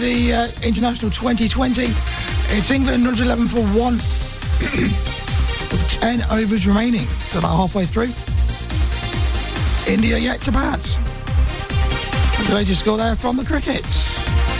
The International 2020. It's England 111 for 1 with 10 overs remaining. So about halfway through. India yet to bat. The latest score there from the cricket.